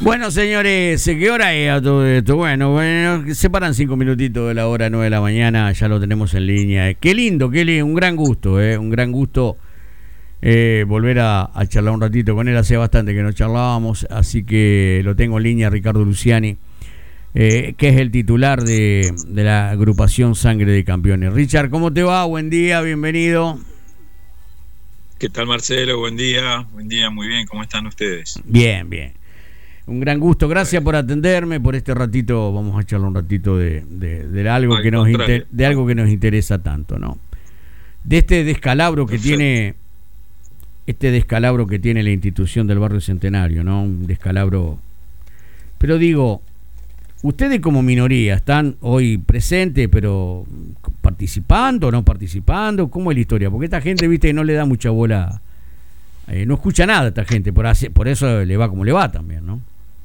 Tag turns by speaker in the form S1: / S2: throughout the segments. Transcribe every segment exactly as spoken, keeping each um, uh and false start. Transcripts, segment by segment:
S1: Bueno, señores, ¿qué hora es a todo esto? Bueno, bueno, separan cinco minutitos de la hora nueve de la mañana, ya lo tenemos en línea. Qué lindo, qué lindo, un gran gusto, eh, un gran gusto eh, volver a, a charlar un ratito con él. Hace bastante que no charlábamos, así que lo tengo en línea, Ricardo Luciani, eh, que es el titular de, de la agrupación Sangre de Campeones. Richard, ¿cómo te va? Buen día, bienvenido.
S2: ¿Qué tal, Marcelo? Buen día, buen día, muy bien, ¿cómo están ustedes?
S1: Bien, bien. Un gran gusto, gracias por atenderme, por este ratito, vamos a charlar un ratito de, de, de algo
S2: Al
S1: que nos
S2: contrario.
S1: inter, de algo que nos interesa tanto, ¿no? De este descalabro que
S2: Perfecto.
S1: tiene este descalabro que tiene la institución del Barrio Centenario, ¿no? Un descalabro. Pero digo, ustedes como minoría están hoy presentes, pero participando o no participando, ¿cómo es la historia? Porque esta gente, viste, no le da mucha bola, eh, no escucha nada a esta gente, por, así, por eso le va como le va también, ¿no?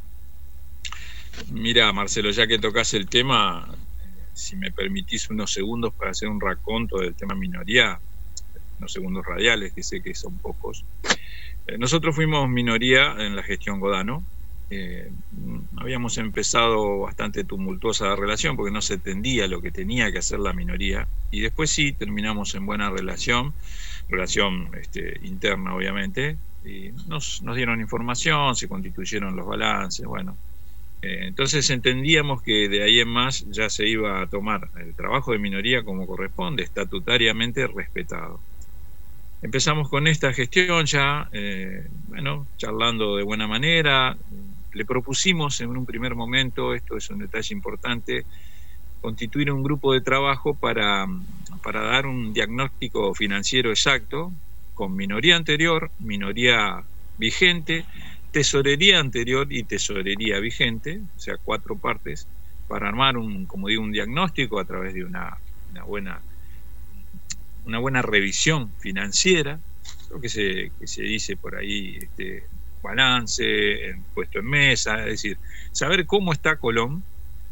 S2: Mira, Marcelo, ya que tocas el tema, si me permitís unos segundos para hacer un raconto del tema minoría, unos segundos radiales, que sé que son pocos. Eh, nosotros fuimos minoría en la gestión Godano. Eh, habíamos empezado bastante tumultuosa la relación porque no se entendía lo que tenía que hacer la minoría, y después sí terminamos en buena relación, relación este, interna obviamente, y nos, nos dieron información, se constituyeron los balances, bueno. Entonces entendíamos que de ahí en más ya se iba a tomar el trabajo de minoría como corresponde, estatutariamente respetado. Empezamos con esta gestión ya, eh, bueno, charlando de buena manera. Le propusimos en un primer momento, esto es un detalle importante, constituir un grupo de trabajo para, para dar un diagnóstico financiero exacto, con minoría anterior, minoría vigente, tesorería anterior y tesorería vigente, o sea, cuatro partes, para armar un, como digo, un diagnóstico a través de una, una buena una buena revisión financiera, lo que se, que se dice por ahí, este, balance, puesto en mesa, es decir, saber cómo está Colón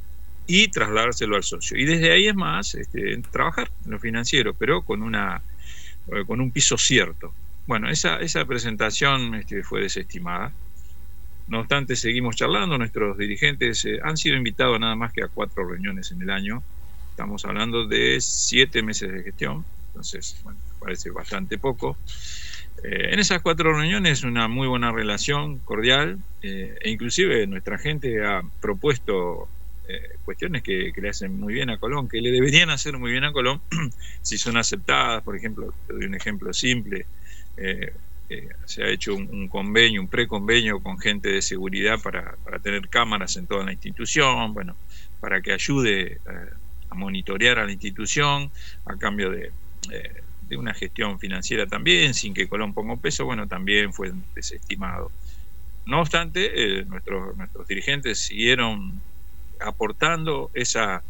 S2: y trasladárselo al socio. Y desde ahí es más, este, trabajar en lo financiero, pero con una con un piso cierto. Bueno, esa, esa presentación este, fue desestimada. No obstante, seguimos charlando. Nuestros dirigentes eh, han sido invitados nada más que a cuatro reuniones en el año. Estamos hablando de siete meses de gestión, entonces, bueno, parece bastante poco. Eh, en esas cuatro reuniones una muy buena relación, cordial, eh, e inclusive nuestra gente ha propuesto eh, cuestiones que, que le hacen muy bien a Colón, que le deberían hacer muy bien a Colón, si son aceptadas. Por ejemplo, te doy un ejemplo simple, eh, eh, se ha hecho un, un convenio, un preconvenio con gente de seguridad para, para tener cámaras en toda la institución, bueno, para que ayude eh, a monitorear a la institución a cambio de, eh, de una gestión financiera también, sin que Colón ponga un peso. Bueno, también fue desestimado. No obstante, eh, nuestros, nuestros dirigentes siguieron aportando esa,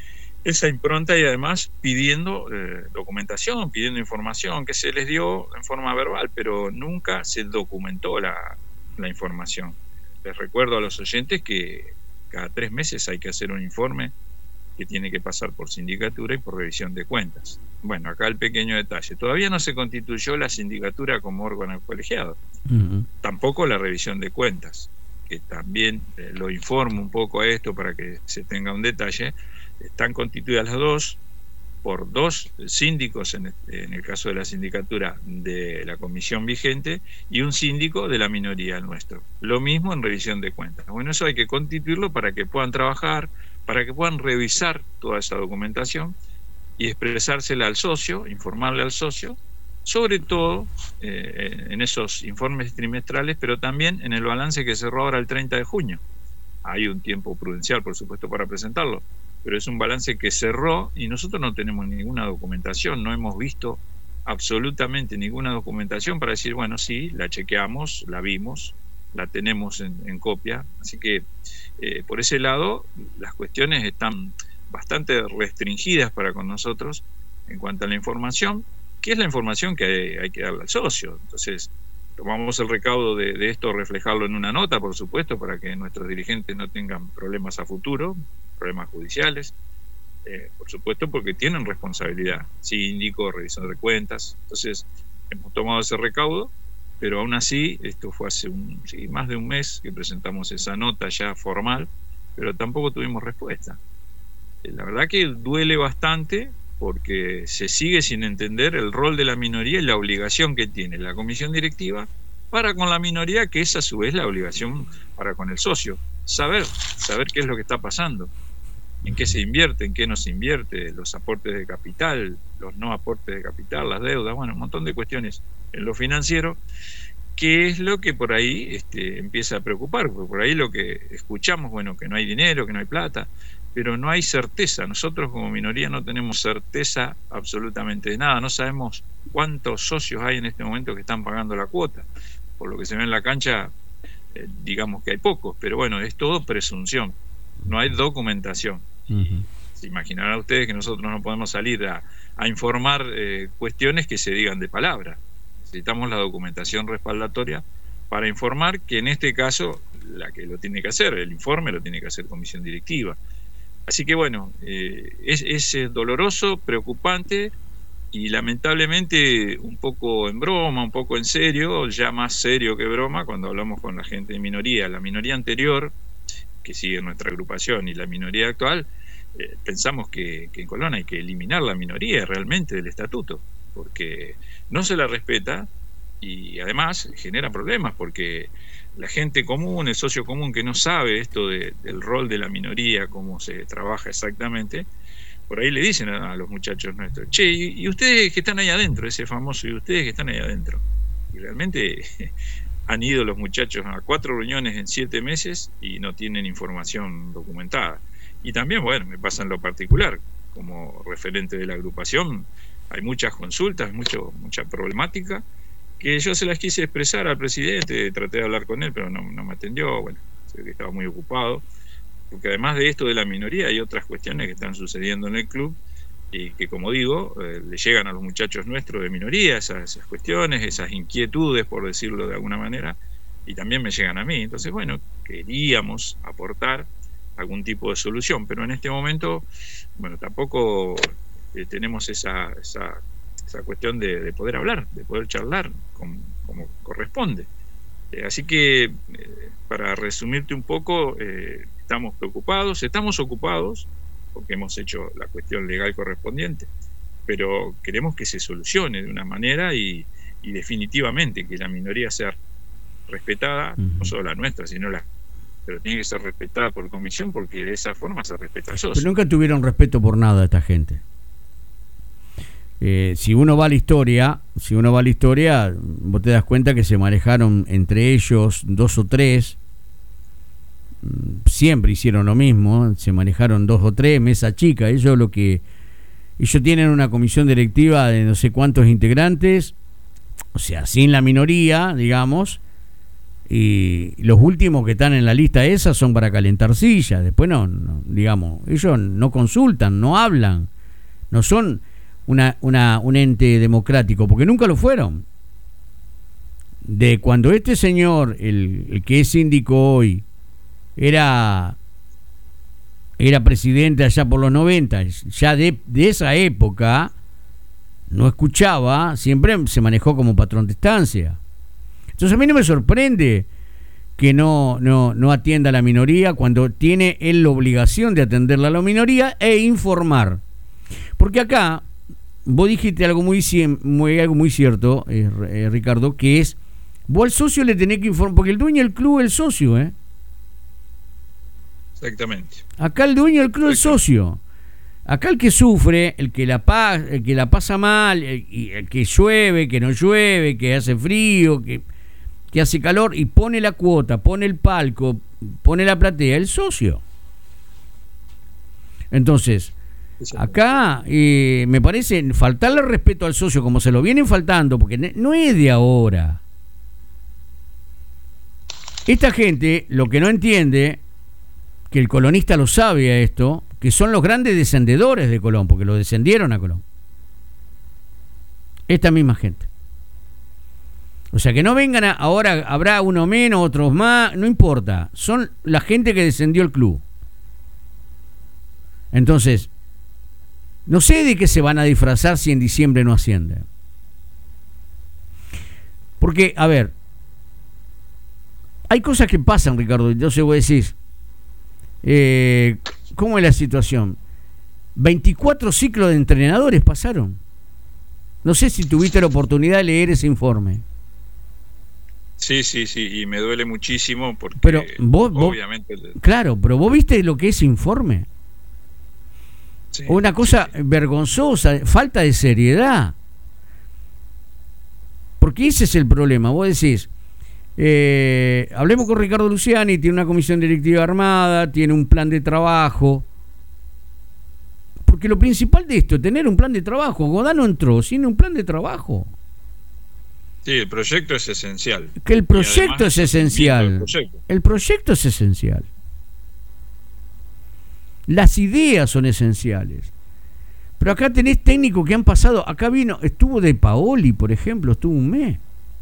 S2: esa impronta y además pidiendo eh, documentación, pidiendo información que se les dio en forma verbal, pero nunca se documentó la, la información. Les recuerdo a los oyentes que cada tres meses hay que hacer un informe que tiene que pasar por sindicatura y por revisión de cuentas. Bueno, acá el pequeño detalle. Todavía no se constituyó la sindicatura como órgano colegiado. Uh-huh. Tampoco la revisión de cuentas, que también eh, lo informo un poco a esto para que se tenga un detalle. Están constituidas las dos por dos síndicos, en, en el caso de la sindicatura de la comisión vigente, y un síndico de la minoría nuestro. Lo mismo en revisión de cuentas. Bueno, eso hay que constituirlo para que puedan trabajar, para que puedan revisar toda esa documentación y expresársela al socio, informarle al socio, sobre todo eh, en esos informes trimestrales, pero también en el balance que cerró ahora el treinta de junio. Hay un tiempo prudencial, por supuesto, para presentarlo, pero es un balance que cerró y nosotros no tenemos ninguna documentación, no hemos visto absolutamente ninguna documentación para decir, bueno, sí, la chequeamos, la vimos, la tenemos en, en copia. Así que eh, por ese lado las cuestiones están bastante restringidas para con nosotros en cuanto a la información, que es la información que hay, hay que darle al socio. Entonces tomamos el recaudo de, de esto, reflejarlo en una nota, por supuesto, para que nuestros dirigentes no tengan problemas a futuro, problemas judiciales, eh, por supuesto, porque tienen responsabilidad, síndico, revisor de cuentas. Entonces hemos tomado ese recaudo pero aún así, esto fue hace un, sí, más de un mes que presentamos esa nota ya formal, pero tampoco tuvimos respuesta. La verdad que duele bastante porque se sigue sin entender el rol de la minoría y la obligación que tiene la comisión directiva para con la minoría, que es a su vez la obligación para con el socio. Saber, saber qué es lo que está pasando, en qué se invierte, en qué no se invierte, los aportes de capital, los no aportes de capital, las deudas, bueno, un montón de cuestiones en lo financiero, que es lo que por ahí este, empieza a preocupar, porque por ahí lo que escuchamos, bueno, que no hay dinero, que no hay plata, pero no hay certeza. Nosotros como minoría no tenemos certeza absolutamente de nada, no sabemos cuántos socios hay en este momento que están pagando la cuota. Por lo que se ve en la cancha, eh, digamos que hay pocos, pero bueno, es todo presunción, no hay documentación. Uh-huh. Se imaginarán ustedes que nosotros no podemos salir a, a informar eh, cuestiones que se digan de palabra. Necesitamos la documentación respaldatoria para informar, que en este caso la que lo tiene que hacer, el informe lo tiene que hacer comisión directiva. Así que bueno, eh, es, es doloroso, preocupante y lamentablemente un poco en broma, un poco en serio, ya más serio que broma, cuando hablamos con la gente de minoría. La minoría anterior, que sigue nuestra agrupación, y la minoría actual, eh, pensamos que, que en Colón hay que eliminar la minoría realmente del estatuto, porque no se la respeta y además genera problemas, porque la gente común, el socio común que no sabe esto de, del rol de la minoría, cómo se trabaja exactamente, por ahí le dicen a, a los muchachos nuestros, che, y, y ustedes que están ahí adentro, ese famoso, y ustedes que están ahí adentro. Y realmente han ido los muchachos a cuatro reuniones en siete meses y no tienen información documentada. Y también, bueno, me pasa en lo particular, como referente de la agrupación, hay muchas consultas, mucho, mucha problemática, que yo se las quise expresar al presidente, traté de hablar con él, pero no, no me atendió, bueno, sé que estaba muy ocupado, porque además de esto de la minoría hay otras cuestiones que están sucediendo en el club y que, como digo, eh, le llegan a los muchachos nuestros de minoría esas, esas cuestiones, esas inquietudes, por decirlo de alguna manera, y también me llegan a mí. Entonces, bueno, queríamos aportar algún tipo de solución, pero en este momento, bueno, tampoco eh, tenemos esa... esa esa cuestión de, de poder hablar, de poder charlar como, como corresponde. Eh, así que, eh, para resumirte un poco, eh, estamos preocupados, estamos ocupados, porque hemos hecho la cuestión legal correspondiente, pero queremos que se solucione de una manera y, y definitivamente que la minoría sea respetada, uh-huh. no solo la nuestra, sino la... pero tiene que ser respetada por comisión, porque de esa forma se respeta al socio.
S1: Pero nunca tuvieron respeto por nada esta gente. Eh, si uno va a la historia, si uno va a la historia, vos te das cuenta que se manejaron entre ellos dos o tres, siempre hicieron lo mismo, se manejaron dos o tres, mesa chica. Ellos lo que ellos tienen una comisión directiva de no sé cuántos integrantes, o sea, sin la minoría, digamos, y los últimos que están en la lista esa son para calentar sillas. Después no, no digamos, ellos no consultan, no hablan, no son Una, una, un ente democrático, porque nunca lo fueron. De cuando este señor, el, el que es síndico hoy, era era presidente allá por los noventa, ya de, de esa época no escuchaba, siempre se manejó como patrón de estancia. Entonces a mí no me sorprende que no, no, no atienda a la minoría cuando tiene él la obligación de atenderla a la minoría e informar. Porque acá vos dijiste algo muy, muy, algo muy cierto, eh, eh, Ricardo, que es, vos al socio le tenés que informar, porque el dueño del club es el socio, ¿eh?
S2: Exactamente.
S1: Acá el dueño del club es el socio. Acá el que sufre, el que la, pa el que la pasa mal, el, el que llueve, que no llueve, que hace frío, que, que hace calor, y pone la cuota, pone el palco, pone la platea, el socio. Entonces... acá eh, me parece faltarle respeto al socio como se lo vienen faltando, porque no es de ahora. Esta gente lo que no entiende, que el colonista lo sabe a esto, que son los grandes descendedores de Colón, porque lo descendieron a Colón. Esta misma gente. O sea, que no vengan a, ahora habrá uno menos, otros más, no importa. Son la gente que descendió el club. Entonces, no sé de qué se van a disfrazar si en diciembre no ascienden. Porque, a ver, hay cosas que pasan, Ricardo. Entonces vos decís, eh, ¿cómo es la situación? veinticuatro ciclos de entrenadores pasaron. No sé si tuviste la oportunidad de leer ese informe.
S2: Sí, sí, sí, y me duele muchísimo porque
S1: pero vos,
S2: obviamente...
S1: Vos, claro, pero vos viste lo que es informe. Sí, Una cosa sí. vergonzosa, falta de seriedad. Porque ese es el problema. Vos decís, eh, hablemos con Ricardo Luciani, tiene una comisión directiva armada, tiene un plan de trabajo. Porque lo principal de esto es tener un plan de trabajo. Godano entró sin un plan de trabajo.
S2: Sí, el proyecto es esencial.
S1: Que el proyecto es esencial. Proyecto. El proyecto es esencial. Las ideas son esenciales. Pero acá tenés técnicos que han pasado. Acá vino, estuvo De Paoli, por ejemplo, estuvo un mes.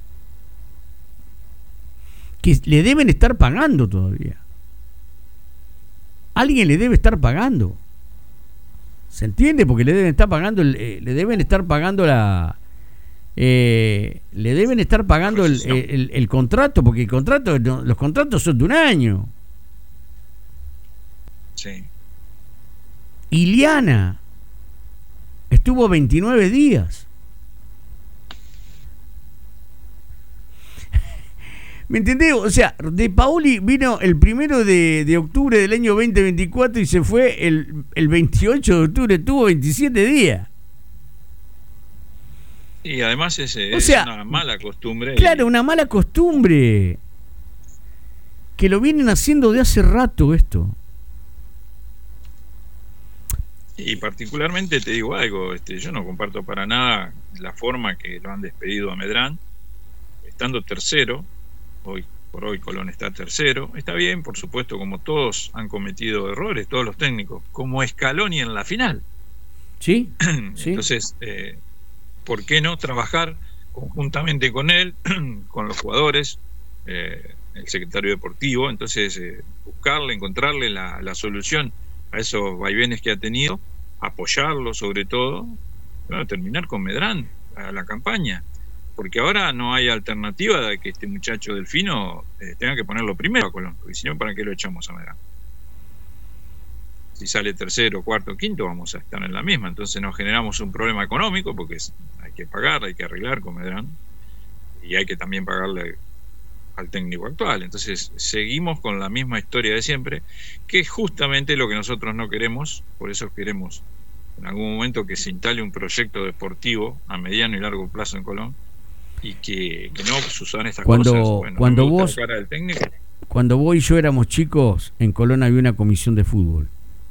S1: Que le deben estar pagando todavía. Alguien le debe estar pagando. ¿Se entiende? Porque le deben estar pagando, el, eh, le deben estar pagando la, eh, le deben estar pagando el, el, el, el contrato, porque el contrato, los contratos son de un año.
S2: Sí.
S1: Iliana estuvo veintinueve días. ¿Me entendés? O sea, De Paoli vino el primero de, de octubre del año veinte veinticuatro y se fue el, el veintiocho de octubre, tuvo veintisiete días.
S2: Y además es, es
S1: o sea,
S2: una mala costumbre.
S1: Claro,
S2: y...
S1: una mala costumbre. Que lo vienen haciendo de hace rato esto.
S2: Y particularmente te digo algo, este, yo no comparto para nada la forma que lo han despedido a Medrán, estando tercero. Hoy por hoy Colón está tercero. Está bien, por supuesto, como todos han cometido errores, todos los técnicos, como Scaloni en la final.
S1: Sí. ¿Sí?
S2: Entonces, eh, ¿por qué no trabajar conjuntamente con él, con los jugadores, eh, el secretario deportivo? Entonces, eh, buscarle, encontrarle la, la solución a esos vaivenes que ha tenido, apoyarlo sobre todo, bueno, terminar con Medrán a la campaña. Porque ahora no hay alternativa de que este muchacho Delfino eh, tenga que ponerlo primero a Colón, porque si no, ¿para qué lo echamos a Medrán? Si sale tercero, cuarto, quinto, vamos a estar en la misma. Entonces nos generamos un problema económico, porque es, hay que pagar, hay que arreglar con Medrán, y hay que también pagarle al técnico actual. Entonces seguimos con la misma historia de siempre, que es justamente lo que nosotros no queremos. Por eso queremos en algún momento que se instale un proyecto deportivo a mediano y largo plazo en Colón, y que, que no sucedan estas
S1: cuando,
S2: cosas. Bueno,
S1: cuando
S2: no me gusta
S1: vos
S2: la cara del técnico.
S1: Cuando vos y yo éramos chicos, en Colón había una comisión de fútbol.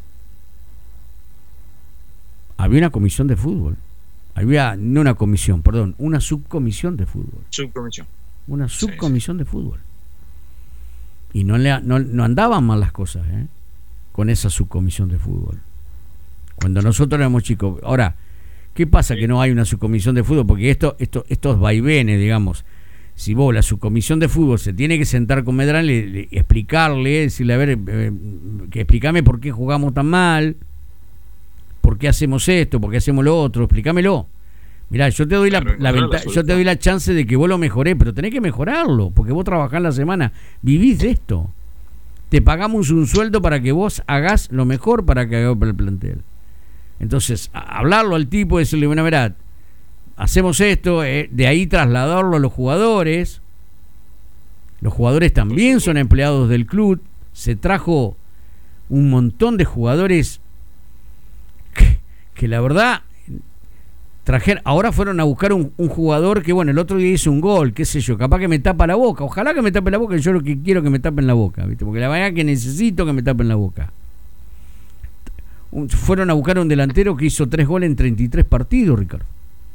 S1: Había una comisión de fútbol. Había, no una comisión, perdón, una subcomisión de fútbol.
S2: Subcomisión.
S1: Una subcomisión sí, sí. de fútbol. Y no, le, no, no andaban mal las cosas, ¿eh? Con esa subcomisión de fútbol. Cuando nosotros éramos chicos. Ahora, ¿qué pasa sí. que no hay una subcomisión de fútbol? Porque esto, esto, estos vaivenes, digamos, si vos, la subcomisión de fútbol se tiene que sentar con Medrán, le, le, explicarle, decirle, a ver, eh, que explícame por qué jugamos tan mal, por qué hacemos esto, por qué hacemos lo otro, explícamelo. Mirá, yo te doy la, la, venta, yo te doy la chance de que vos lo mejorés, pero tenés que mejorarlo, porque vos trabajás la semana, vivís de esto. Te pagamos un sueldo para que vos hagas lo mejor para que haga para el plantel. Entonces, a, hablarlo al tipo y decirle, bueno, verá, hacemos esto, eh, de ahí trasladarlo a los jugadores. Los jugadores también son empleados del club. Se trajo un montón de jugadores que, que la verdad trajeron, ahora fueron a buscar un, un jugador que, bueno, el otro día hizo un gol, qué sé yo, capaz que me tapa la boca, ojalá que me tape la boca, yo lo que quiero que me tapen la boca, ¿viste? Porque la verdad que necesito que me tapen la boca. Un, fueron a buscar un delantero que hizo tres goles en treinta y tres partidos, Ricardo.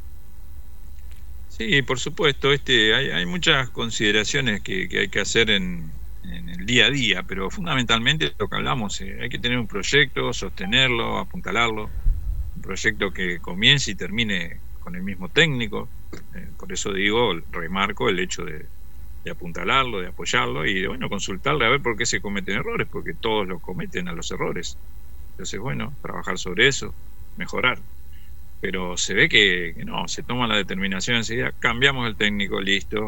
S2: Sí, por supuesto, este, hay, hay muchas consideraciones que, que hay que hacer en, en el día a día, pero fundamentalmente lo que hablamos, eh, hay que tener un proyecto, sostenerlo, apuntalarlo, un proyecto que comience y termine con el mismo técnico. Eh, por eso digo, remarco el hecho de, de apuntalarlo, de apoyarlo y de, bueno, consultarle a ver por qué se cometen errores, porque todos los cometen a los errores. Entonces, bueno, trabajar sobre eso, mejorar. Pero se ve que, que no, se toma la determinación enseguida, cambiamos el técnico, listo,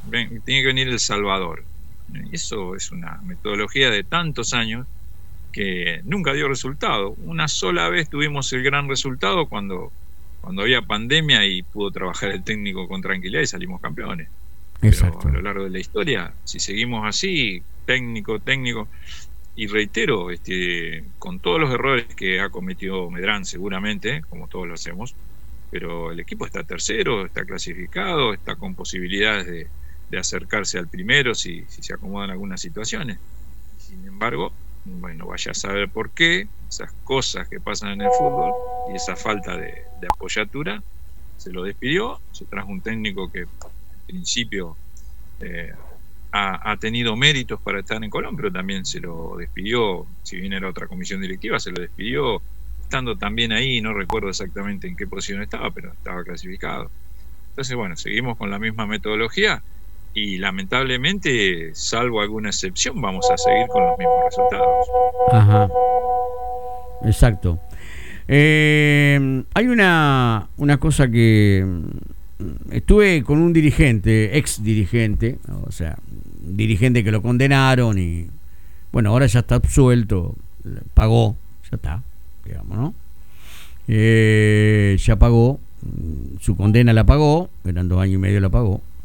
S2: ven, tiene que venir el Salvador. Eso es una metodología de tantos años que nunca dio resultado. Una sola vez tuvimos el gran resultado cuando, cuando había pandemia y pudo trabajar el técnico con tranquilidad y salimos campeones.
S1: Exacto.
S2: Pero a lo largo de la historia, si seguimos así, técnico, técnico, y reitero, este, con todos los errores que ha cometido Medrán seguramente, como todos lo hacemos, pero el equipo está tercero, está clasificado, está con posibilidades de, de acercarse al primero si, si se acomodan algunas situaciones. Sin embargo, bueno, vaya a saber por qué esas cosas que pasan en el fútbol y esa falta de, de apoyatura, se lo despidió, se trajo un técnico que en principio eh, ha, ha tenido méritos para estar en Colón, pero también se lo despidió, si bien era otra comisión directiva, se lo despidió estando también ahí, no recuerdo exactamente en qué posición estaba, pero estaba clasificado. Entonces, bueno, seguimos con la misma metodología y lamentablemente, salvo alguna excepción, vamos a seguir con los mismos resultados.
S1: Ajá. Exacto. Eh, hay una, una cosa que estuve con un dirigente, ex dirigente, o sea, dirigente que lo condenaron y bueno, ahora ya está absuelto, pagó, ya está, digamos, ¿no? Eh, ya pagó, su condena la pagó, eran dos años y medio la pagó.